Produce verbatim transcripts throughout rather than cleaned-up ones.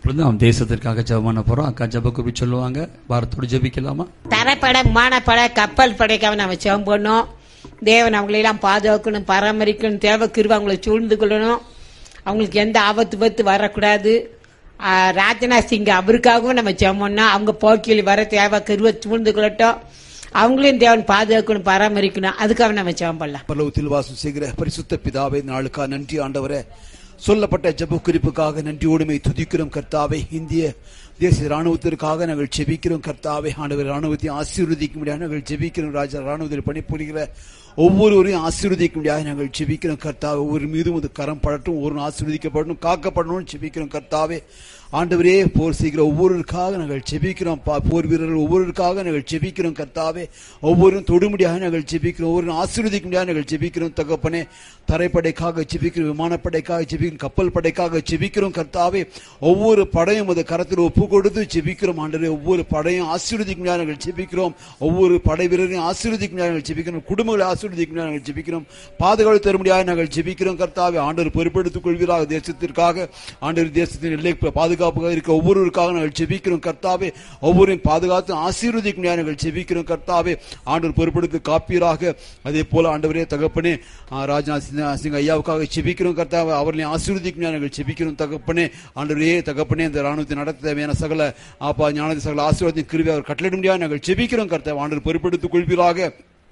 அவன் தேசத்திற்காக ஜெபம் பண்ண போறோம். அக்கா ஜெப குறிப்பு சொல்லுவாங்க. வாரத்தோடு ஜெபிக்கலாமா? தரைப்படை, விமானப்படை, கப்பல் படைக்காக நம்ம ஜெபம் பண்ணோம். தேவன் அவங்களெல்லாம் பாதுகாக்கணும், பராமரிக்கணும், தேவ கிருபை அவங்களை சூழ்ந்து கொள்ளணும். அவங்களுக்கு எந்த ஆபத்து பத்து வரக்கூடாது. ராஜ்நாத் சிங் அவருக்காகவும் நம்ம ஜெபம் பண்ணோம். அவங்க போக்கில் வர தேவ கிருபை சூழ்ந்து கொள்ளட்டும். அவங்களையும் தேவன் பாதுகாக்கணும், பராமரிக்கணும். அதுக்காக நம்ம ஜெபம் பண்ணலாம். பரலோகத்தில் வாசம் செய்கிற பரிசுத்த பிதாவே, நாளுக்கா நன்றி ஆண்டவரே. சொல்லப்பட்ட ஜெப குறிப்புக்காக நன்றியோடுமை துதிக்கிறோம் கர்த்தாவே. இந்திய தேசிய ராணுவத்திற்காக நாங்கள் ஜெபிக்கிறோம் கர்த்தாவே. ஆண்டவர் ராணுவத்தை ஆசீர்வதிக்க முடியாது நாங்கள் ஜெபிக்கிறோம். ராஜா ராணுவத்தில் பணிபுரிகிற ஒவ்வொருவரையும் ஆசீர்வதிக்க முடியாது நாங்கள் ஜெபிக்கிறோம் கர்த்தாவே. ஒவ்வொரு மீதும் ஒரு கரம் படட்டும், ஒரு ஆசீர்வதிக்கப்படணும், காக்கப்படணும்னு ஜெபிக்கிறோம் கர்த்தாவே. ஆண்டவரே, போர் செய்கிற ஒவ்வொருவருக்காக நாங்கள் ஜெபிக்கிறோம். போர் வீரர்கள் ஒவ்வொருவருக்காக நாங்கள் ஜெபிக்கிறோம் கர்த்தாவே. ஒவ்வொருவரும் தொடுமுடியாக நாங்கள் ஜெபிக்கிறோம், ஒவ்வொரு ஆசீர்வதிக்க முடியாது நாங்கள் ஜெபிக்கிறோம் தகப்பனே. தரைப்படைக்காக ஜெபிக்கிறோம், விமானப்படைக்காக ஜெபிக்கிறோம், கப்பல் படைக்காக ஜெபிக்கிறோம் கர்த்தாவே. ஒவ்வொரு படையும் அது கரத்தில் ஒப்பு கொடுத்து ஜெபிக்கிறோம் ஆண்டவரே. ஒவ்வொரு படையும் ஆசீர்வதிக்க முடியாது நாங்கள் ஜெபிக்கிறோம். ஒவ்வொரு படை வீரரையும் ஆசீர்வதிக்க முடியாது நாங்கள் ஜெபிக்கிறோம். குடும்பங்களை ஆசீர்வதிக்க முடியாது நாங்கள் ஜெபிக்கிறோம். பாதுகாப்பு தர முடியாது நாங்கள் ஜெபிக்கிறோம் கர்த்தாவே. ஆண்டவர் பொறுப்பெடுத்துக் கொள்வீராக. தேசத்திற்காக ஆண்டவர் தேசத்தின் எல்லை பாதுகாப்பு இருக்க ஒவ்வொருவருக்காக நாங்கள் ஜெபிக்கிறோம் கர்த்தாவே. ஒவ்வொருவரையும் பாதுகாத்து ஆசீர்வதிக்க முடியாது நாங்கள் ஜெபிக்கிறோம் கர்த்தாவே. ஆண்டவர் பொறுப்பெடுத்து காப்பீராக. அதே போல ஆண்டவரே தகப்பனே, ராஜ்நாத் சிங் ஐயாவுக்காக ஜெபிக்கிறோம் கர்த்தாவே. அவர்களையும் ஆசீர்வதிக்க முடியாது நாங்கள் ஜெபிக்கிறோம் தகப்பனே. ஆண்டவரே தகப்பனே, இந்த ராணுவத்தை நடத்த தேவையான சகல ஆப்பா ஞானத்தை சகல ஆசீர்வாதத்தின் கிருபை அவர் கட்டளிட முடியாது நாங்கள் ஜெபிக்கிறோம் கர்த்தாவே. ஆண்டவர் பொறுப்பெடுத்துக் கொள்வீராக.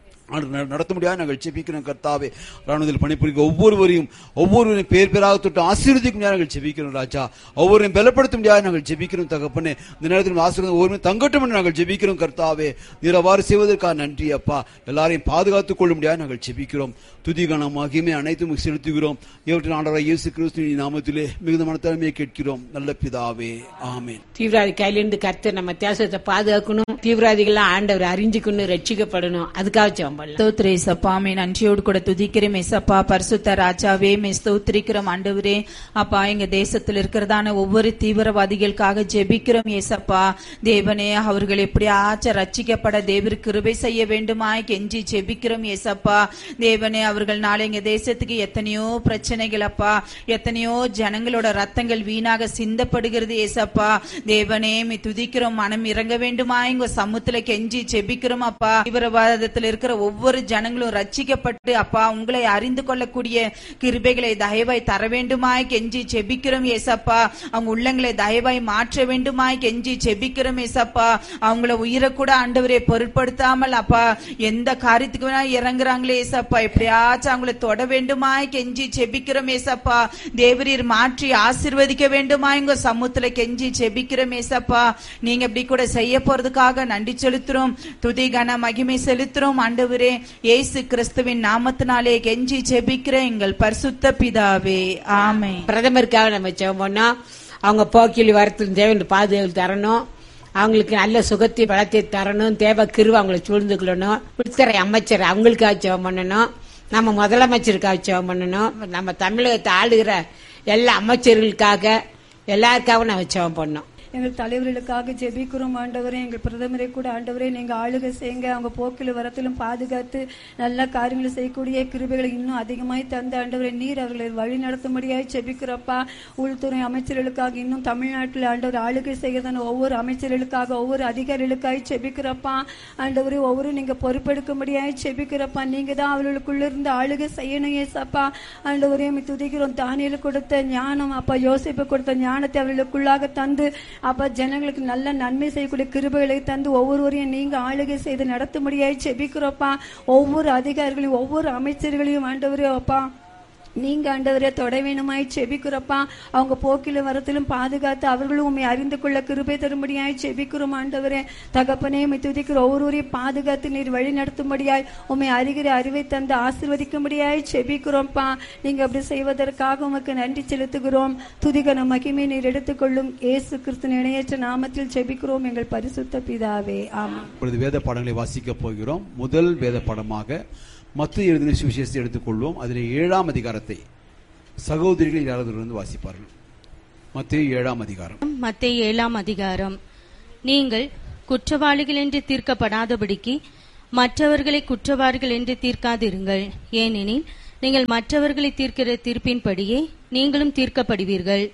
நடத்த முடியாது நாங்கள் ஜெபிக்கிறோம் கர்த்தாவே. ராணுவத்தில் பணிபுரிக்க ஒவ்வொருவரையும் ஒவ்வொருவரையும் பேர் பேராக தொட்டு ஆசீர்வதிக்க முடியாது நாங்கள் ஜெபிக்கிறோம் ராஜா. ஒவ்வொருவரையும் பலப்படுத்த முடியாது நாங்கள் ஜெபிக்கிறோம் தகப்பனே. இந்த நேரத்தில் ஆசீர்வாதம் ஒவ்வொருவரும் தங்கட்டும் என்று நாங்கள் ஜெபிக்கிறோம் கர்த்தாவே. நீர் அவ்வாறு செய்வதற்காக நன்றி அப்பா. எல்லாரையும் பாதுகாத்துக் கொள்ள முடியாது நாங்கள் ஜெபிக்கிறோம். துதிகான மகிமை அனைத்தும் செலுத்துகிறோம். இவற்றில் ஆண்டவராகிய இயேசு கிறிஸ்துவின் நாமத்திலே மிகுந்த மனத்தாழ்மையை கேட்கிறோம் நல்ல பிதாவே, ஆமென். தீவிரவாதி கையிலிருந்து கர்த்தர் நம்ம தேசத்தை பாதுகாக்கணும். தீவிரவாதிகள் ஆண்டவர் அறிஞ்சுக்கணும், ரட்சிக்கப்படணும். அதுக்காக ஜெபம் பண்ணலாம். ஸ்தோத்திரம் ஏசப்பா, மே நன்றியோடு கூட துதிக்கிறோம் ஏசப்பா. பரிசுத்த ராஜாவே, மே ஸ்தோத்திரிக்கிறோம் ஆண்டவரே. அப்பா, எங்க தேசத்தில் இருக்கிறதான ஒவ்வொரு தீவிரவாதிகளுக்காக ஜெபிக்கிறோம் ஏசப்பா. தேவனே, அவர்கள் எப்படியாச்சும் ரட்சிக்கப்பட தேவருக்கு கிருபை செய்ய வேண்டுமாய் கெஞ்சி ஜெபிக்கிறோம் ஏசப்பா. தேவனே, அவர்கள் நாளை எங்க தேசத்துக்கு எத்தனையோ பிரச்சனைகள் அப்பா, எத்தனையோ ஜனங்களோட ரத்தங்கள் வீணாக சிந்தப்படுகிறது ஏசப்பா. தேவனே, மே துதிக்கிறோம். மனம் இறங்க வேண்டுமாய் எங்க சமூகத்துல கெஞ்சி ஜெபிக்கிறோம் அப்பா. தீவிரவாதத்தில் இருக்கிற ஒவ்வொரு ஜனங்களும் ரட்சிக்கப்பட்டு அப்பா உங்களை அறிந்து கொள்ளக்கூடிய கிருபைகளை தயவாய் தர வேண்டுமாய் கெஞ்சி ஜெபிக்கிறோம் ஏசப்பா. அவங்க உள்ளங்களை தயவாய் மாற்ற வேண்டுமாய் கெஞ்சி ஜெபிக்கிறோம் ஏசப்பா. அவங்கள உயிரை கூட ஆண்டவரே பொருட்படுத்தாமல் அப்பா எந்த காரியத்துக்கு வேணா இறங்குறாங்களே ஏசப்பா, எப்படியாச்சும் அவங்களை தொட வேண்டுமாய் கெஞ்சி ஜெபிக்கிறோம் ஏசப்பா. தேவரீர் மாற்றி ஆசீர்வதிக்க வேண்டுமாய் உங்க சமூகத்துல கெஞ்சி ஜெபிக்கிறோம் ஏசப்பா. நீங்க இப்படி கூட செய்ய போறதுக்காக நன்றி செலுத்துறோம், துதிகான மகிமை செலுத்துறோம் ஆண்டவரே. இயேசு கிறிஸ்துவின் நாமத்தினாலே கெஞ்சி ஜெபிக்கிற எங்கள் பரிசுத்த பிதாவே, ஆமென். பிரதமருக்காக நம்ம ஜெபம் பண்ணோம். அவங்க போக்கில் வரத்தில் தேவன் பாதுகாப்பு தரணும். அவங்களுக்கு நல்ல சுகத்தை பலத்தை தரணும். தேவ கிருபை அவங்களை சூழ்ந்து கொள்ளணும். உள்துறை அமைச்சர் அவங்களுக்காக ஜெபம் பண்ணணும். நம்ம முதலமைச்சருக்காக ஜெபம் பண்ணணும். நம்ம தமிழகத்தை ஆளுகிற எல்லா அமைச்சர்களுக்காக எல்லாருக்காகவும் நம்ம ஜெபம் பண்ணோம். எங்கள் தலைவர்களுக்காக ஜெபிக்கிறோம் ஆண்டவரே. எங்கள் பிரதமரை கூட ஆண்டவரே நீங்க ஆளுகை செய்யுங்க. அவங்க போக்கில் வரத்திலும் பாதுகாத்து நல்ல காரியங்களை செய்யக்கூடிய கிருபைகளை இன்னும் அதிகமாய் தந்த ஆண்டவரே நீர் அவர்களை வழி நடத்தும்படியாய் ஜெபிக்கிறப்பா. உள்துறை அமைச்சர்களுக்காக இன்னும் தமிழ்நாட்டில் ஆண்டவர் ஆளுகை செய்கிறதான ஒவ்வொரு அமைச்சர்களுக்காக ஒவ்வொரு அதிகாரிகளுக்காய் ஜெபிக்கிறப்பா ஆண்டவரே. ஒவ்வொரு நீங்க பொறுப்பெடுக்கும்படியாய் ஜெபிக்கிறப்பா. நீங்க தான் அவர்களுக்குள்ள இருந்து ஆளுகை செய்யணும் ஏசப்பா. ஆண்டவரே துதிக்கிறோம். தானியேலுக்கு கொடுத்த ஞானம் அப்பா, யோசேப்பு கொடுத்த ஞானத்தை அவர்களுக்குள்ளாக தந்து அப்ப ஜனங்களுக்கு நல்ல நன்மை செய்யக்கூடிய கிருபைகளை தந்து ஒவ்வொருவரையும் நீங்க ஆளுகை செய்து நடத்தும்படியாய் ஜெபிக்கிறோப்பா. ஒவ்வொரு அதிகாரிகளையும் ஒவ்வொரு அமைச்சர்களையும் ஆண்டவரே அப்பா நீங்க ஆண்டவரே தொட வேணுமாய் செபிக்கிறப்பா. அவங்க போக்கிலும் வரத்திலும் பாதுகாத்து அவர்களும் உண்மை அறிந்து கொள்ள கிருபை தரும்படியாய் செபிக்கிறோம் ஆண்டவரே. தகப்பனே உம்மை துதிக்கிற ஒவ்வொருவரையும் பாதுகாத்து நீர் வழி நடத்தும்படியாய் உண்மை அறிகிற அறிவை தந்து ஆசீர்வதிக்கும்படியாய் செபிக்கிறோம்ப்பா. நீங்க அப்படி செய்வதற்காக உமக்கு நன்றி செலுத்துகிறோம். துதிகன மகிமை நீர் எடுத்துக்கொள்ளும் இயேசு கிறிஸ்து இணையற்ற நாமத்தில் செபிக்கிறோம் எங்கள் பரிசுத்த பிதாவே, ஆமென். இப்பொழுது வேத பாடங்களை வாசிக்க போகிறோம். முதல் வேத பாடமாக மத்தேயு எழுதின சுவிசேஷத்தை எடுத்துக்கொள்வோம். அதில் ஏழாம் அதிகாரத்தை சகோதரிகள் யாராவது வாசிப்பார்கள். மத்தேயு ஏழாம் அதிகாரம். மத்தேயு ஏழாம் அதிகாரம். நீங்கள் குற்றவாளிகள் என்று தீர்க்கப்படாதபடிக்கு மற்றவர்களை குற்றவாளிகள் என்று தீர்க்காதிருங்கள். ஏனெனில் நீங்கள் மற்றவர்களை தீர்க்கிற தீர்ப்பின்படியே நீங்களும் தீர்க்கப்படுவீர்கள்.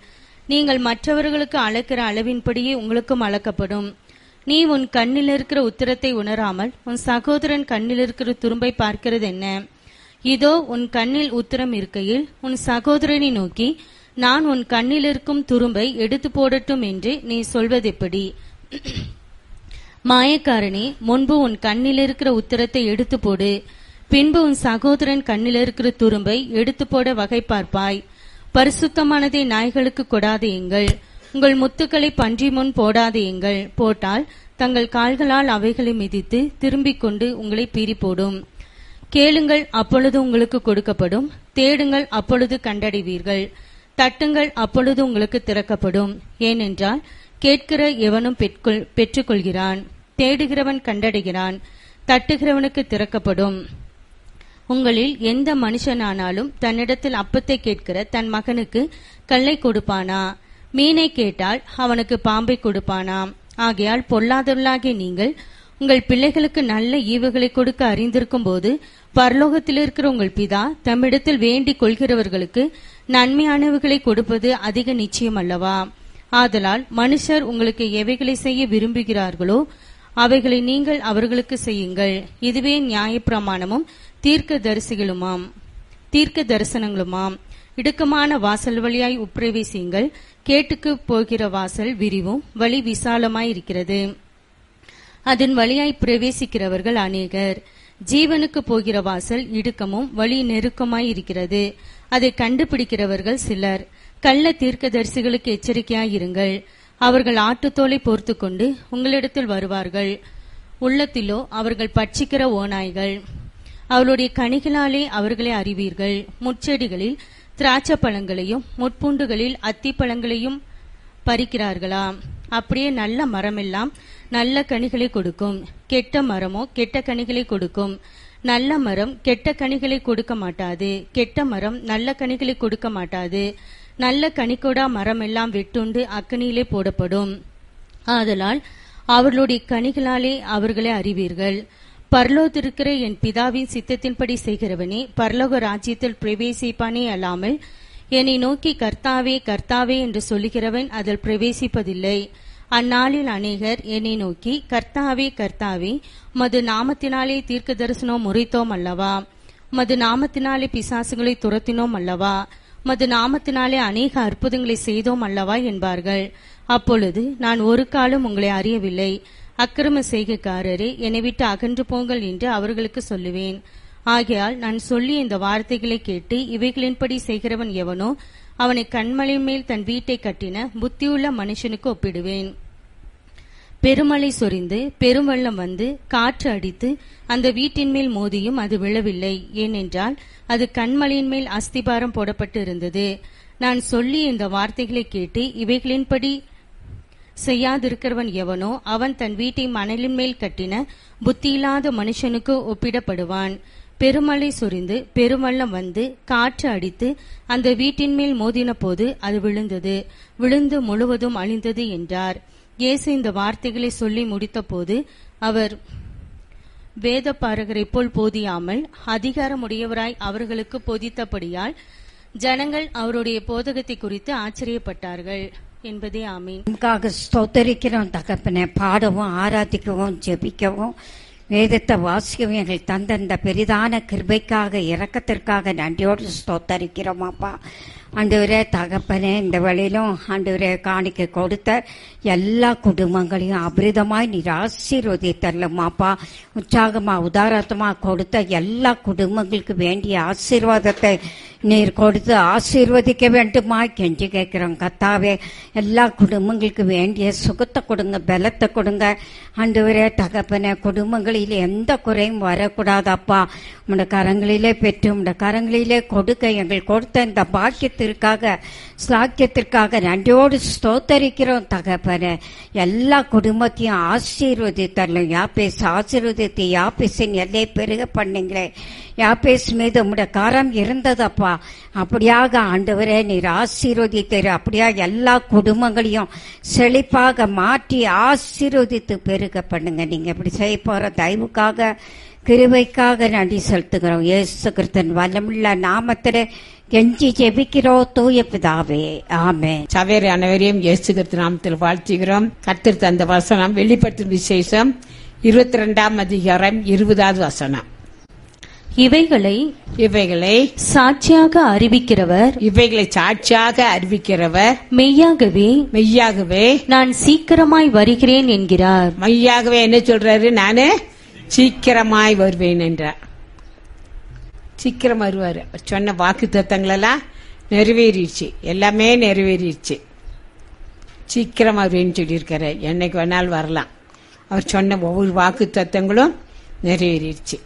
நீங்கள் மற்றவர்களுக்கு அளக்கிற அளவின்படியே உங்களுக்கும் அளக்கப்படும். நீ உன் கண்ணில் இருக்கிற உத்திரத்தை உணராமல் உன் சகோதரன் கண்ணில் இருக்கிற துரும்பை பார்க்கிறது என்ன? இதோ உன் கண்ணில் உத்திரம் இருக்கையில் உன் சகோதரனை நோக்கி, நான் உன் கண்ணில் இருக்கும் துரும்பை எடுத்து போடட்டும் என்று நீ சொல்வதெப்படி? மாயக்காரனே, முன்பு உன் கண்ணில் இருக்கிற உத்திரத்தை எடுத்து போடு, பின்பு உன் சகோதரன் கண்ணில் இருக்கிற துரும்பை எடுத்து போட வகை பார்ப்பாய். பரிசுத்தமானதை நாய்களுக்கு கொடாதேயுங்கள், உங்கள் முத்துக்களை பன்றி முன் போடாதேயுங்கள். போட்டால் தங்கள் கால்களால் அவைகளை மிதித்து திரும்பிக் கொண்டு உங்களை பீறி போடும். கேளுங்கள், அப்பொழுது உங்களுக்கு கொடுக்கப்படும். தேடுங்கள், அப்பொழுது கண்டடைவீர்கள். தட்டுங்கள், அப்பொழுது உங்களுக்கு திறக்கப்படும். ஏனென்றால் கேட்கிற எவனும் பெற்றுக்கொள்கிறான், தேடுகிறவன் கண்டடைகிறான், தட்டுகிறவனுக்கு திறக்கப்படும். உங்களில் எந்த மனுஷனானாலும் தன்னிடத்தில் அப்பத்தை கேட்கிற தன் மகனுக்கு கல்லை கொடுப்பானா? மீனை கேட்டால் அவனுக்கு பாம்பை கொடுப்பானாம்? ஆகையால் பொல்லாதவர்களாகிய நீங்கள் உங்கள் பிள்ளைகளுக்கு நல்ல ஈவுகளை கொடுக்க அறிந்திருக்கும் போது பரலோகத்தில் இருக்கிற உங்கள் பிதா தம்மிடத்தில் வேண்டிக் கொள்கிறவர்களுக்கு நன்மையானவைகளை கொடுப்பது அதிக நிச்சயம் அல்லவா? ஆதலால் மனுஷர் உங்களுக்கு எவைகளை செய்ய விரும்புகிறார்களோ அவைகளை நீங்கள் அவர்களுக்கு செய்யுங்கள். இதுவே நியாயப்பிரமாணமும் தீர்க்க தரிசிகளுமாம் தீர்க்க தரிசனங்களுமாம். இடுக்கமான வாசல் வழியாய் உட்பிரவேசியுங்கள். கேட்டுக்கு போகிற வாசல் விரிவும் வழி விசாலமாயிருக்கிறது, அதன் வழியாய் பிரவேசிக்கிறவர்கள் அநேகர். ஜீவனுக்கு போகிற வாசல் இடுக்கமும் வழி நெருக்கமாயிருக்கிறது, அதை கண்டுபிடிக்கிறவர்கள் சிலர். கள்ள தீர்க்கதரிசிகளுக்கு எச்சரிக்கையாயிருங்கள். அவர்கள் ஆட்டுத்தோலை போர்த்து கொண்டு உங்களிடத்தில் வருவார்கள், உள்ளத்திலோ அவர்கள் பட்சிக்கிற ஓநாய்கள். அவளுடைய கனிகளாலே அவர்களை அறிவீர்கள். முட்செடிகளில் திராட்சை பழங்களையும் முட்பூண்டுகளில் அத்தி பழங்களையும் பறிக்கிறார்களா? அப்படியே நல்ல மரமெல்லாம் நல்ல கனிகளை கொடுக்கும், கெட்ட மரமோ கெட்ட கனிகளை கொடுக்கும். நல்ல மரம் கெட்ட கனிகளை கொடுக்க மாட்டாது, கெட்ட மரம் நல்ல கனிகளை கொடுக்க மாட்டாது. நல்ல கனிகொடா மரம் எல்லாம் வெட்டுண்டு அக்கனியிலே போடப்படும். ஆதலால் அவர்களுடைய கனிகளாலே அவர்களை அறிவீர்கள். பரலோகத்திருக்கிற என் பிதாவின் சித்தத்தின்படி செய்கிறவனே பரலோக ராஜ்யத்தில் பிரவேசிப்பானே அல்லாமல் என்னை நோக்கி கர்த்தாவே கர்த்தாவே என்று சொல்லுகிறவன் அதில் பிரவேசிப்பதில்லை. அந்நாளில் அநேகர் என்னை நோக்கி, கர்த்தாவே கர்த்தாவே, மது நாமத்தினாலே தீர்க்க தரிசனம் முறைத்தோம் அல்லவா? மது நாமத்தினாலே பிசாசுகளை துரத்தினோம் அல்லவா? மது நாமத்தினாலே அநேக அற்புதங்களை செய்தோம் அல்லவா என்பார்கள். அப்பொழுது நான் ஒரு காலம் உங்களை அறியவில்லை, அக்கிரம செய்கைக்காரரே, என்னை விட்டு அகன்று போங்கள் என்று அவர்களுக்கு சொல்லுவேன். ஆகையால் நான் சொல்லிய இந்த வார்த்தைகளை கேட்டு இவைகளின்படி செய்கிறவன் எவனோ அவனை கண்மலை மேல் தன் வீட்டை கட்டின புத்தியுள்ள மனுஷனுக்கு ஒப்பிடுவேன். பெருமழை சொரிந்து பெருவெள்ளம் வந்து காற்று அடித்து அந்த வீட்டின் மேல் மோதியும் அது விழவில்லை, ஏனென்றால் அது கண்மலையின் மேல் அஸ்திபாரம் போடப்பட்டு இருந்தது. நான் சொல்லி இந்த வார்த்தைகளை கேட்டு இவைகளின்படி செய்யாதிருக்கிறவன் எவனோ அவன் தன் வீட்டை மணலின் மேல் கட்டின புத்தியில்லாத மனுஷனுக்கு ஒப்பிடப்படுவான். பெருமழை சொரிந்து பெருவெள்ளம் வந்து காற்று அடித்து அந்த வீட்டின் மேல் மோதின போது அது விழுந்தது, விழுந்து முழுவதும் அழிந்தது என்றார். இயேசு இந்த வார்த்தைகளை சொல்லி முடித்த போது அவர் வேத பாரகரைப் போல் போதியாமல் அதிகாரமுடையவராய் அவர்களுக்கு போதித்தபடியால் ஜனங்கள் அவருடைய போதகத்தை குறித்து ஆச்சரியப்பட்டார்கள் என்பதே ஆமீன். ஸ்தோத்தரிக்கிறோம் தகப்பனே. பாடவும் ஆராதிக்கவும் ஜெபிக்கவும் வேதத்தை வாசிக்கவும் எங்கள் தந்தந்த பெரிதான கிருபைக்காக இரக்கத்திற்காக நன்றியோடு ஸ்தோத்தரிக்கிறோம் அப்பா. ஆண்டவரே தகப்பனே, இந்த வழியிலும் ஆண்டவரே காணிக்கை கொடுத்த எல்லா குடும்பங்களையும் அபிரிதமாய் நீர் ஆசீர்வதித்தரலுமாப்பா. உற்சாகமா உதாரத்தமா கொடுத்த எல்லா குடும்பங்களுக்கு வேண்டிய ஆசீர்வாதத்தை நீர் கொடுத்து ஆசீர்வதிக்க வேண்டுமா கெஞ்சி கேட்கிறோம் கர்த்தாவே. எல்லா குடும்பங்களுக்கு வேண்டிய சுகத்தை கொடுங்க, பலத்தை கொடுங்க ஆண்டவரே தகப்பனே. குடும்பங்களில் எந்த குறையும் வரக்கூடாதப்பா. உடைய கரங்களிலே பெற்று உடைய கரங்களிலே கொடுக்க எங்கள் கொடுத்த இந்த பாக்கியத்திற்காக சாக்கியத்திற்காக நன்றியோடு ஸ்தோத்தரிக்கிறோம் தகப்பனே. எல்லா குடும்பத்தையும் ஆசீர்வதித்தரலும். யாப்பேஸ் ஆசீர்வதித்து யாப்பேசின் எல்லை பெருக பண்ணீங்களே. யாப்பேஸ் மீது உடைய கரம் இருந்ததப்பா. அப்படியாக ஆண்டவரே நீர் ஆசீர்வதித்தீர். அப்படியா எல்லா குடும்பங்களையும் செழிப்பாக மாற்றி ஆசீர்வதித்து பெருக பண்ணுங்க. நீங்க இப்படி செய்ய போற தயவுக்காக கிருபைக்காக நன்றி செலுத்துகிறோம். இயேசு கிறிஸ்துவின் வல்லமுள்ள நாமத்திலே கெஞ்சி ஜெபிக்கிறோ தூய பிதாவே, ஆமென். சவேரி அனைவரையும் இயேசு கிறிஸ்து நாமத்தில் வாழ்த்துகிறோம். கர்த்தர் தந்த வசனம் வெளிப்படுத்தும் விசேஷம் இருபத்தி ரெண்டாம் அதிகாரம் இருபதாவது வசனம். இவைகளை இவைகளை சாட்சியாக அறிவிக்கிறவர் இவைகளை சாட்சியாக அறிவிக்கிறவர் மெய்யாகவே மெய்யாகவே நான் சீக்கிரமாய் வருகிறேன் என்கிறார். மெய்யாகவே என்ன சொல்றாரு? நானு சீக்கிரமாய் வருவேன் என்றார். சீக்கிரம் வருவாரு. சொன்ன வாக்கு தத்தங்கள் எல்லாம் நிறைவேறிடுச்சு, எல்லாமே நிறைவேறிடுச்சு. சீக்கிரம் வருவேன்னு சொல்லியிருக்காரு. என்னைக்கு வேணாலும் வரலாம். அவர் சொன்ன ஒவ்வொரு வாக்கு தத்தங்களும் நிறைவேறிடுச்சு.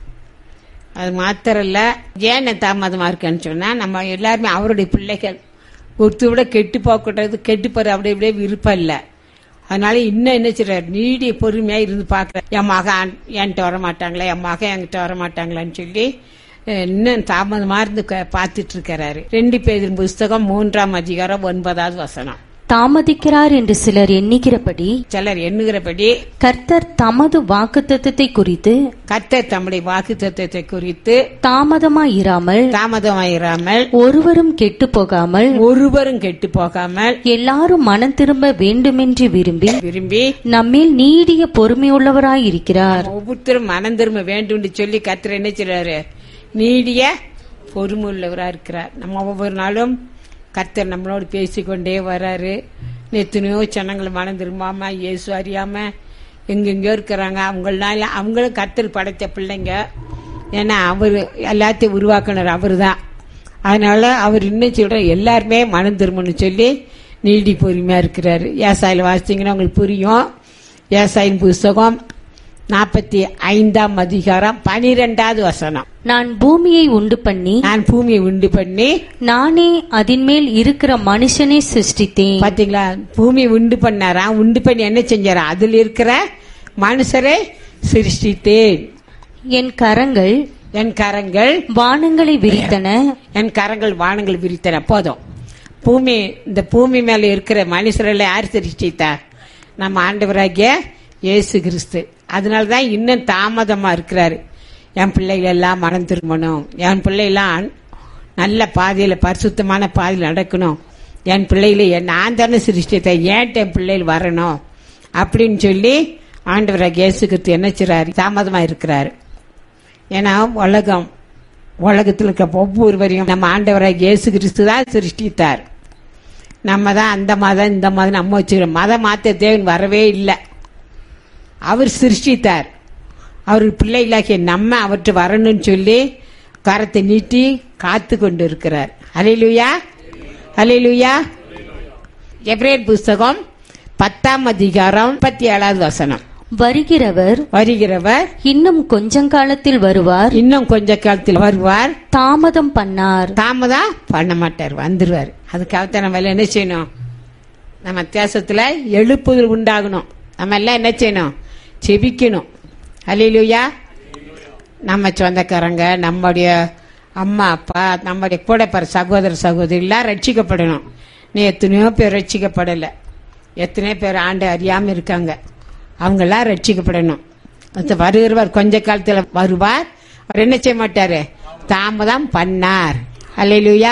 அது மாத்திரம் இல்ல, ஏன் தாமதமா இருக்குன்னு சொன்னா, நம்ம எல்லாருமே அவருடைய பிள்ளைகள். ஒருத்தர் விட கெட்டு போகக்கூடாது, கெட்டு போற அப்படி இப்படியே விருப்பம் இல்லை. அதனால இன்னும் என்ன செய்றாரு? நீடிய பொறுமையா இருந்து பாக்குற, என் மகன் என்கிட்ட வர மாட்டாங்களா, என் மகன் என்கிட்ட வர மாட்டாங்களான்னு சொல்லி இன்னும் தாமதமா இருந்து பார்த்துட்டு இருக்கிறாரு. ரெண்டு பேரின் புஸ்தகம் மூன்றாம் அதிகாரம் ஒன்பதாவது வசனம். தாமதிக்கிறார் என்று சிலர் எண்ணுகிறபடி சிலர் எண்ணுகிறபடி கர்த்தர் தமது வாக்குத்தத்தத்தை குறித்து கர்த்தர் தம்முடைய வாக்குத்தத்தத்தை குறித்து தாமதமாயிராமல் தாமதமாயிராமல் ஒருவரும் கெட்டு போகாமல் ஒருவரும் கெட்டு போகாமல் எல்லாரும் மனம் திரும்ப வேண்டுமென்று விரும்பி விரும்பி நம்மில் நீடிய பொறுமையுள்ளவராயிருக்கிறார். ஒவ்வொருத்தரும் மனம் திரும்ப வேண்டும் சொல்லி கர்த்தர் என்ன செய்றாரு? நீடிய பொறுமை உள்ளவரா இருக்கிறார். நம்ம ஒவ்வொரு நாளும் கர்த்தர் நம்மளோடு பேசிக்கொண்டே வர்றாரு. எத்தனையோ ஜனங்கள் மனம் திரும்பாம இயேசு அறியாம எங்கெங்கயோ இருக்கிறாங்க. அவங்களால அவங்களும் கர்த்தர் படைத்த பிள்ளைங்க. ஏன்னா அவர் எல்லாத்தையும் உருவாக்குனர் அவரு தான். அதனால அவர் இன்னும் சொல்ற எல்லாருமே மனம் திரும்பணும்னு சொல்லி நீடி பொறுமையா இருக்கிறாரு. ஏசாயில வாசித்தீங்கன்னா உங்களுக்கு புரியும். ஏசாயின் புஸ்தகம் நாற்பத்தி ஐந்தாம் அதிகாரம் பனிரெண்டாவது வசனம். நான் பூமியை உண்டு பண்ணி நான் பூமியை உண்டு பண்ணி நானே அதின் மேல் இருக்கிற மனுஷனை சிருஷ்டித்தேன். பாத்தீங்களா? பூமியை உண்டு பண்ணாரா? உண்டு பண்ணி என்ன செஞ்சாரா? அதில் இருக்கிற மனுஷரை சிருஷ்டித்தேன். என் கரங்கள் என் கரங்கள் வானங்களை விரித்தன. என் கரங்கள் வானங்கள் விரித்தன. போதும். பூமி, இந்த பூமி மேல இருக்கிற மனுஷர்களை யார் சிருஷ்டித்தா? நம்ம ஆண்டவராகிய இயேசு கிறிஸ்து. அதனாலதான் இன்னும் தாமதமா இருக்கிறாரு. என் பிள்ளைகள் எல்லாம் மனம் திரும்பணும், என் பிள்ளைலாம் நல்ல பாதையில பரிசுத்தமான பாதையில் நடக்கணும், என் பிள்ளைகளை நான் தானே சிருஷ்டித்த, ஏன் என் பிள்ளைகள் வரணும் அப்படின்னு சொல்லி ஆண்டவராகிய இயேசு கிறிஸ்து என்ன செய்றாரு? தாமதமா இருக்கிறாரு. ஏன்னா உலகம் உலகத்தில் இருக்க ஒவ்வொருவரையும் நம்ம ஆண்டவராகிய இயேசு கிறிஸ்து தான் சிருஷ்டித்தார். நம்ம தான் அந்த மதம் இந்த மதம் நம்ம வச்சுக்கிறோம். மதம் மாத்த தேவன் வரவே இல்லை. அவர் சிருஷ்டித்தார். அவர் பிள்ளைகளாகிய நம்ம அவற்றை வரணும்னு சொல்லி கரத்தை நீட்டி காத்து கொண்டு இருக்கிறார். அல்லேலூயா, அல்லேலூயா. எபிரேயர் புஸ்தகம் பத்தாம் அதிகாரம் முப்பத்தி ஏழாவது வசனம். வருகிறவர் வருகிறவர் இன்னும் கொஞ்ச காலத்தில் வருவார், இன்னும் கொஞ்ச காலத்தில் வருவார், தாமதம் பண்ணார். தாமதம் பண்ண மாட்டார், வந்துருவார். அதுக்காகத்தான் நம்ம எல்லாம் என்ன செய்யணும்? நம்ம தேசத்துல எழுப்புதல் உண்டாகணும். நம்ம எல்லாம் என்ன செய்யணும்? செபிக்கணும். அல்லேலூயா. நம்ம சொந்தக்காரங்க, நம்முடைய அம்மா அப்பா, நம்முடைய கூட பிற சகோதர சகோதரி எல்லாம் ரட்சிக்கப்படணும். நீ எத்தனையோ பேர் ரட்சிக்கப்படலை, எத்தனையோ பேர் ஆண்டு அறியாம இருக்காங்க. அவங்க எல்லாம் ரட்சிக்கப்படணும். வருகிறவர் கொஞ்ச காலத்துல வருவார். அவர் என்ன செய்ய மாட்டாரு? தாமதம் பண்ணார். அல்லேலூயா.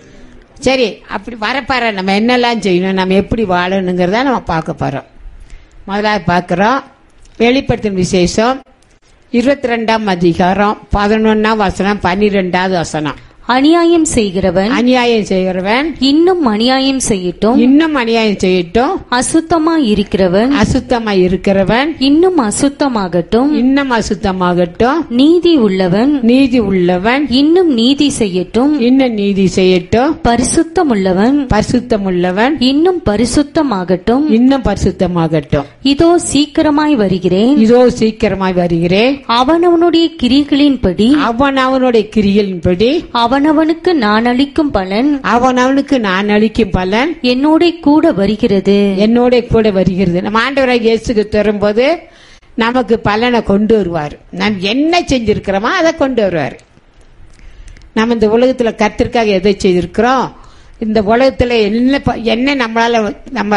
சரி, அப்படி வரப்பாரு நம்ம என்னெல்லாம் செய்யணும், நம்ம எப்படி வாழணுங்கிறத நம்ம பார்க்க போறோம். முதலாவது பார்க்கிறோம் வெளிப்படுத்தும் விசேஷம் இருபத்தி ரெண்டாம் அதிகாரம் பதினொன்னாம் வசனம் பன்னிரெண்டாவது வசனம். அநியாயம் செய்கிறவன் அநியாயம் செய்கிறவன் இன்னும் அநியாயம் செய்யட்டும், இன்னும் அநியாயம் செய்யட்டும். அசுத்தமா இருக்கிறவன் அசுத்தமா இருக்கிறவன் இன்னும் அசுத்தமாகட்டும், இன்னும் அசுத்தமாகட்டும். நீதி உள்ளவன் நீதி உள்ளவன் இன்னும் நீதி செய்யட்டும், இன்னும் நீதி செய்யட்டும். பரிசுத்தம் உள்ளவன் பரிசுத்தம் உள்ளவன் இன்னும் பரிசுத்தமாகட்டும். இன்னும் பரிசுத்தமாகட்டும். இதோ சீக்கிரமாய் வருகிறேன், இதோ சீக்கிரமாய் வருகிறேன். அவனவனுடைய கிரிகளின்படி அவன் அவனுடைய கிரிகளின்படி அவனவனுக்கு நான் அளிக்கும் பலன் அவன் அவனுக்கு நான் அளிக்கும் பலன் என்னோட கூட வருகிறது என்னோட கூட வருகிறது. நம்ம ஆண்டவராகிய இயேசுக்கு தரும்போது நமக்கு பலனை கொண்டு வருவார். நாம் என்ன செஞ்சிருக்கிறோமோ அதை கொண்டு வருவார். நம்ம இந்த உலகத்துல கர்த்தருக்காக எதை செய்திருக்கிறோம், இந்த உலகத்துல என்ன என்ன நம்மளால நம்ம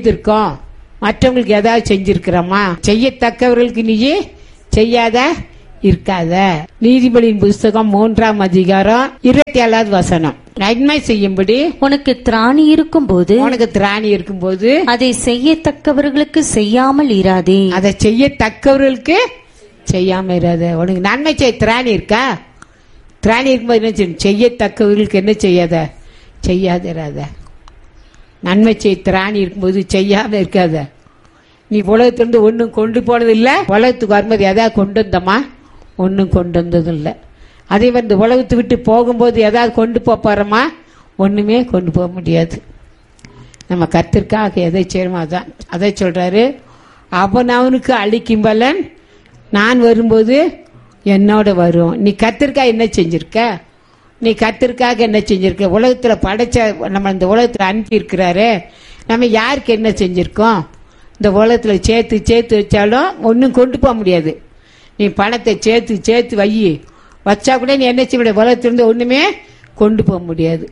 செய்திருக்கோம், மற்றவங்களுக்கு ஏதாவது செஞ்சிருக்கிறோமா, செய்யத்தக்கவர்களுக்கு நீயே செய்யாத இருக்காத. நீதிபதியின் புஸ்தகம் மூன்றாம் அதிகாரம் இருபத்தி ஏழாவது வசனம். நன்மை செய்யும்படி உனக்கு திராணி இருக்கும் போது உனக்கு திராணி இருக்கும் போது அதை செய்யத்தக்கவர்களுக்கு செய்யாமல் இராதே. அதை செய்யத்தக்கவர்களுக்கு செய்யாம இராத. உனக்கு நன்மை செய்ய திராணி இருக்கா? திராணி இருக்கும்போது என்ன செய்யணும்? செய்யத்தக்கவர்களுக்கு என்ன செய்யாத? செய்யாதிராத. நன்மை செய்ய திராணி இருக்கும்போது செய்யாம இருக்காத. நீ உலகத்திலிருந்து ஒன்னும் கொண்டு போனது இல்ல, உலகத்துக்கு வரும்போது எதாவது கொண்டு வந்தோமா? ஒன்னும் கொண்டு வந்ததும் இல்ல. அதே வந்து உலகத்தை விட்டு போகும்போது ஏதாவது கொண்டு போறோமா? ஒண்ணுமே கொண்டு போக முடியாது. நம்ம கர்த்தருக்காக எதை செய்யணுமோ அதான். அதை சொல்றாரு, அவன் அவனுக்கு அளிக்கும் பலன் நான் வரும்போது என்னோட வரும். நீ கர்த்தருக்காக என்ன செஞ்சிருக்க? நீ கர்த்தருக்காக என்ன செஞ்சிருக்க? உலகத்துல படைச்ச நம்ம இந்த உலகத்துல அனுப்பி இருக்கிறாரு, நம்ம யாருக்கு என்ன செஞ்சிருக்கோம்? இந்த உலகத்துல சேர்த்து சேர்த்து வச்சாலும் ஒன்னும் கொண்டு போக முடியாது. நீ பணத்தை சேர்த்து சேர்த்து வை, வச்சா கூட நீ என்ன செய்ய முடியாது? உலகத்திலிருந்து ஒண்ணுமே கொண்டு போக முடியாது.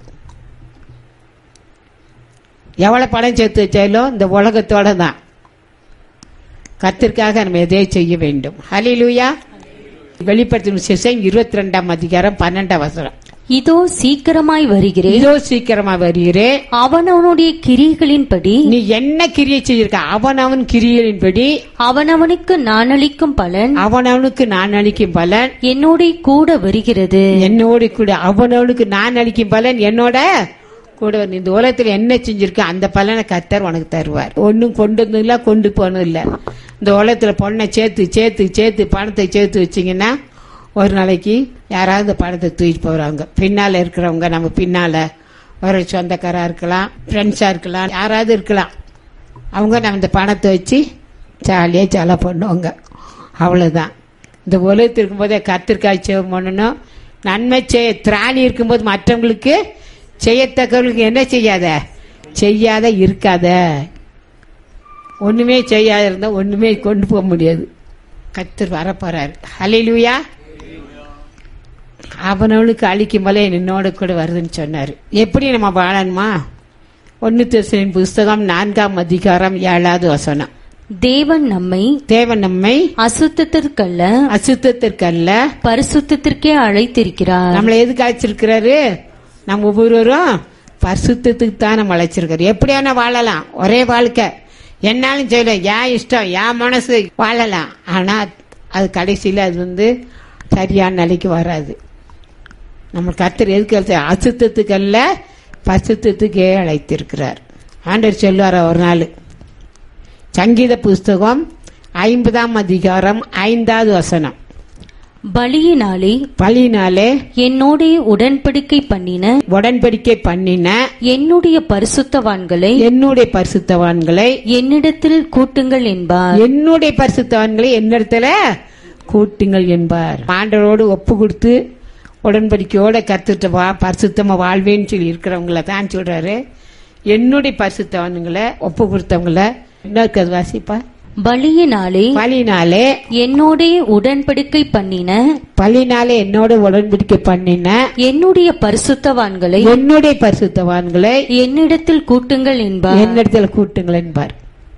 எவ்வளவு பணம் சேர்த்து வச்சாலும் இந்த உலகத்தோட தான். கர்த்தருக்காக நம்ம எதை செய்ய வேண்டும். ஹல்லேலூயா. வெளிப்படுத்தும் விசேஷம் இருபத்தி ரெண்டாம் அதிகாரம் பன்னெண்டாம் வசனம். இதோ சீக்கிரமாய் வருகிறேன், இதோ சீக்கிரமா வருகிறேன், அவனவனுடைய கிரியைகளின்படி நீ என்ன கிரியை செய்திருக்க அவன் அவன் கிரியைகளின்படி அவனவனுக்கு நான் அளிக்கும் பலன் அவன் அவனுக்கு நான் அளிக்கும் பலன் என்னோட கூட வருகிறது. என்னோட கூட அவனவனுக்கு நான் அளிக்கும் பலன் என்னோட கூட. இந்த உலகத்துல என்ன செஞ்சிருக்க அந்த பலனை கர்த்தர் உனக்கு தருவார். ஒன்னும் கொண்டு வந்தது இல்ல, கொண்டு போனது இல்ல. இந்த உலகத்துல பொண்ணை சேர்த்து சேர்த்து சேர்த்து பணத்தை சேர்த்து வச்சீங்கன்னா ஒரு நாளைக்கு யாராவது இந்த பணத்தை தூக்கிட்டு போறாங்க. பின்னால இருக்கிறவங்க, நம்ம பின்னால ஒரு சொந்தக்காரா இருக்கலாம், ஃப்ரெண்ட்ஸா இருக்கலாம், யாராவது இருக்கலாம். அவங்க நம்ம இந்த பணத்தை வச்சு ஜாலியா ஜாலா பண்ணுவாங்க. அவ்வளவுதான். இந்த உலகத்தில் இருக்கும்போதே கர்த்தருக்காக சேவம் பண்ணணும். நன்மை செய்ய திராணி இருக்கும்போது மற்றவங்களுக்கு செய்யத்தக்கவர்களுக்கு என்ன செய்யாத? செய்யாத இருக்காத. ஒண்ணுமே செய்யாத இருந்தா ஒண்ணுமே கொண்டு போக முடியாது. கர்த்தர் வரப்போறாரு. ஹல்லேலூயா. அவனவளுக்கு அழிக்கும் போல என்னோட கூட வருதுன்னு சொன்னாரு. எப்படி நம்ம வாழணுமா? ஒன்னு தெசலோனிக்கேயர் புஸ்தகம் நான்காம் அதிகாரம் ஏழாவது வசனம். தேவன் நம்மை தேவன் நம்மை அசுத்தத்திற்கல்ல அசுத்தத்திற்கல்ல பரிசுத்தத்திற்கே அழைத்திருக்கிறார். நம்மளை எதுக்கு அழைச்சிருக்கிறாரு? நம்ம ஒவ்வொருவரும் பரிசுத்தத்துக்கு தான் நம்ம அழைச்சிருக்காரு. எப்படியான வாழலாம், ஒரே வாழ்க்கை, என்னாலும் செய்யலாம், ஏன் இஷ்டம் என் மனசு வாழலாம். ஆனா அது கடைசியில அது வந்து சரியான நிலைக்கு வராது. நம்ம கர்த்தர் எதுக்கு அசுத்தத்துக்கு அல்ல பரிசுத்தத்துக்கே அழைத்திருக்கிறார். ஆண்டவர் சொல்லுவார் ஒரு நாள். சங்கீத புஸ்தகம் ஐம்பதாம் அதிகாரம் ஐந்தாவது வசனம். பலியினாலே பலியினாலே என்னோட உடன்படிக்கை பண்ணின உடன்படிக்கை பண்ணின என்னுடைய பரிசுத்தவான்களை என்னுடைய பரிசுத்தவான்களை என்னிடத்தில் கூட்டுங்கள் என்பார். என்னுடைய பரிசுத்தவான்களை என்னிடத்துல கூட்டுங்கள் என்பார். ஆண்டவரோடு ஒப்பு கொடுத்து உடன்படிக்கையோட கத்துட்டு வா பரிசுத்தமா வாழ்வேன்னு சொல்லி இருக்கிறவங்கள தான் சொல்றாரு. என்னுடைய பரிசுத்தவான்களை ஒப்பு கொடுத்தவங்கள இன்னொரு வாசிப்பா. பலியினாலே பலினாலே என்னோட உடன்படிக்கை பண்ணின பலினாலே என்னோட உடன்படிக்கை பண்ணின என்னுடைய பரிசுத்தவான்களை என்னுடைய பரிசுத்தவான்களை என்னிடத்தில் கூட்டுங்கள் என்பார். என்னிடத்தில் கூட்டுங்கள் என்பார்.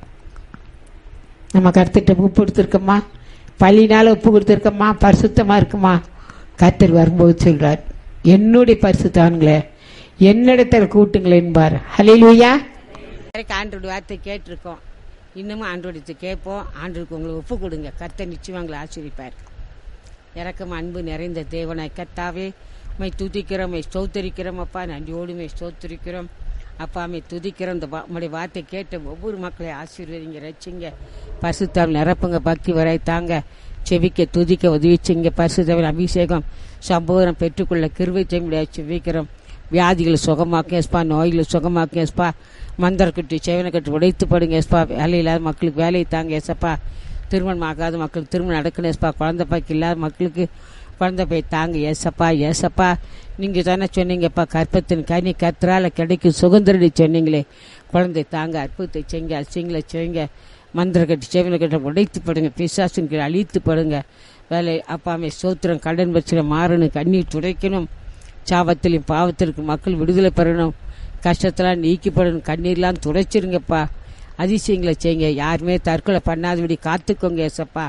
நம்ம கருத்துட்டு ஒப்பு கொடுத்திருக்கோமா? பலினால ஒப்பு கொடுத்திருக்கோமா? பரிசுத்தமா இருக்குமா? கர்த்தர் வரும்போது சொல்றார், என்னுடைய பரிசுத்தவான்களை என்னிடத்தில் கூட்டுங்கள் என்பார். ஹல்லேலூயா. ஆண்டோட வார்த்தை கேட்டிருக்கோம், இன்னமும் ஆண்டோட கேட்போம். ஆண்டோருக்கு உங்களை ஒப்பு கொடுங்க. கர்த்தர் நிச்சயம் உங்களை ஆசீர்வதிப்பார். இறக்கம் அன்பு நிறைந்த தேவனாய் கர்த்தாவே, உம்மை துதிக்கிறோம், உம்மை ஸ்தோத்திரிக்கிறோம். அப்பா நன்றியோடு உம்மை ஸ்தோத்திரிக்கிறோம். அப்பா உம்மை துதிக்கிறோம். இந்த உங்களுடைய வார்த்தை கேட்ட ஒவ்வொரு மக்களையும் ஆசீர்வதிங்க, ரட்சிங்க, பரிசுத்தால் நிரப்புங்க, பக்தி வரை தாங்க, செவிக்க துதிக்க உதவிச்சிங்க. பரிசுத்தவின் அபிஷேகம் சம்பூரம் பெற்றுக்கொள்ள கிருபை செய்ய முடியாது. செவிக்கிறோம். வியாதிகளை சுகமாக்கும் எஸ்பா, நோய்களை சுகமாக்கும் எஸ்பா, மந்தர கட்டி செவனை கட்டி உடைத்து படுங்க எஸ்பா. வேலை இல்லாத மக்களுக்கு வேலையை தாங்க எஸ்ப்பா. திருமணம் ஆகாத மக்களுக்கு திருமணம் நடக்கணும் எஸ்பா. குழந்தை பாய்க்கு இல்லாத மக்களுக்கு குழந்தை போய் தாங்க ஏசப்பா. ஏசப்பா நீங்கள் தானே சொன்னீங்கப்பா, கற்பத்தின் கனி கத்திரால கிடைக்கும் சுதந்திரடி சொன்னீங்களே. குழந்தை தாங்க, அற்புதத்தை செய்யுங்க, அசிங்களை செய்யுங்க. மந்திர கட்டி செவனை கட்ட உடைத்து படுங்க, பிசாசின் கீழே அழித்து படுங்க. வேலை அப்பாமே சோத்திரம், கடன் பிரச்சனை மாறணும், கண்ணீர் துடைக்கணும். சாபத்திலையும் பாவத்திற்கு மக்கள் விடுதலை பெறணும், கஷ்டத்தெல்லாம் நீக்கிப்படணும், கண்ணீர்லாம் துடைச்சிருங்கப்பா. அதிசயங்களை செய்யுங்க. யாருமே தற்கொலை பண்ணாதபடி காத்துக்கோங்க ஏசப்பா.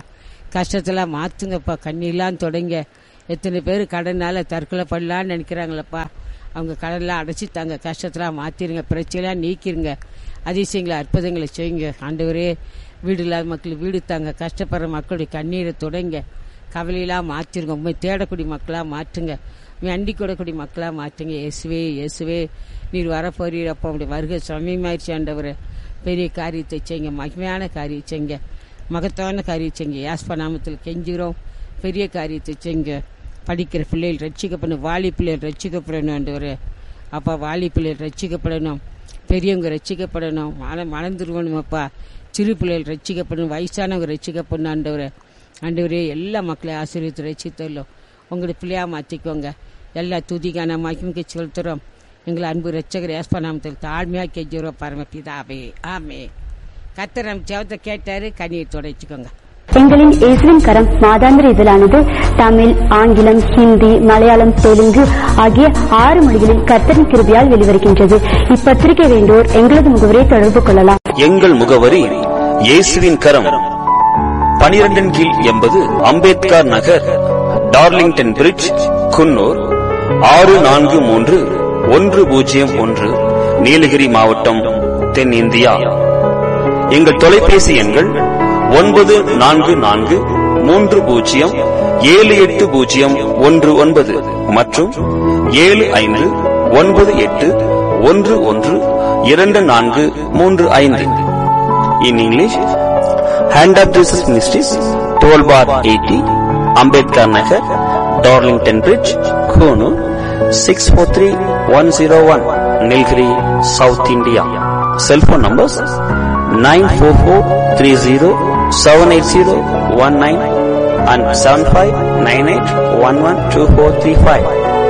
கஷ்டத்தெல்லாம் மாற்றுங்கப்பா. கண்ணீர்லாம் தொடங்க. எத்தனை பேர் கடனால் தற்கொலை பண்ணலான்னு நினைக்கிறாங்களப்பா. அவங்க கடன்லாம் அடைச்சித்தாங்க. கஷ்டத்தெல்லாம் மாற்றிடுங்க. பிரச்சனைலாம் நீக்கிருங்க. அதிசயங்களை அற்புதங்களை செய்யுங்க. ஆண்டவரே, வீடு இல்லாத மக்கள் வீடு தாங்க. கஷ்டப்படுற மக்களுடைய கண்ணீரை தொடங்க. கவலையெல்லாம் மாற்றிருங்க. உண்மை தேடக்கூடிய மக்களாக மாற்றுங்க. உண்மை அண்டி கூடக்கூடிய மக்களாக மாற்றுங்க. இயேசுவே, இயேசுவே, நீர் வரப்போறீரப்பா. உங்களுடைய வருகை சமயமாயிருச்சு ஆண்டவரே. பெரிய காரியத்தை செய்யுங்க. மகிமையான காரியம் செய்யுங்க. மகத்தான காரியம் செய்யுங்க. யாஸ்பா நாமத்தில் கெஞ்சுகிறோம். பெரிய காரியத்தை செய்யுங்க. படிக்கிற பிள்ளைகள் ரட்சிக்கப்படணும். வாலி பிள்ளைகள் ரட்சிக்கப்படணும் ஆண்டவரே. அப்பா, வாலி பிள்ளைகள் ரட்சிக்கப்படணும். பெரியவங்க ரட்சிக்கப்படணும். மன மணந்துருவணும் அப்பா. சிறு பிள்ளைகள் ரட்சிக்கப்படணும். வயசானவங்க ரட்சிக்கப்படணும் ஆண்டவரே. ஆண்டவரே, எல்லா மக்களையும் ஆசீர்வதித்து ரட்சித்தரலும். உங்களுடைய பிள்ளையா மாற்றிக்கோங்க. எல்லா துதிக்கான மகிமைக்கு செலுத்துகிறோம். எங்களை அன்பு ரட்சகர் யாஸ்பா நாமத்தில் தாழ்மையாக கெஞ்சுகிறோம் பரமபிதாவே. ஆமே. கர்த்தர் நம்ம ஜெபத்தை கேட்டாரு. கண்ணீர் துடைச்சிக்கோங்க. எங்களின் இயேசுவின் கரம் மாதாந்திர இதழானது தமிழ், ஆங்கிலம், ஹிந்தி, மலையாளம், தெலுங்கு ஆகிய ஆறு மொழிகளில் கர்த்தரின் கிருபையால் வெளிவருகின்றது. இப்பத்திரிகை வேண்டோர் எங்களது முகவரியை தொடர்பு கொள்ளலாம். எங்கள் முகவரி இயேசுவின் கரம், பனிரெண்டின் கீழ் எண்பது அம்பேத்கர் நகர், டார்லிங்டன் பிரிட்ஜ், குன்னூர் ஆறு நான்கு மூன்று ஒன்று பூஜ்ஜியம் ஒன்று, நீலகிரி மாவட்டம், தென் இந்தியா. எங்கள் தொலைபேசி எண்கள் ஒன்பது நான்கு நான்கு மூன்று பூஜ்ஜியம் ஏழு எட்டு பூஜ்ஜியம் ஒன்று ஒன்பது மற்றும் ஏழு ஐந்து ஒன்பது எட்டு ஒன்று ஒன்று இரண்டு நான்கு மூன்று ஐந்து. In English, hand of Jesus ministries, twelve bar eighty, Ambedkar Nagar, Darlington bridge, Coonoor six four three one zero one, Nilgiri, south India. Cellphone numbers nine four four three zero seven eight zero one nine and seven five nine eight one one two four three five.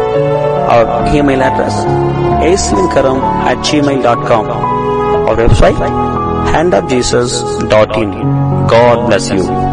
Our email address aislinkaram at gmail dot com. Our website hand of jesus dot in. God bless you.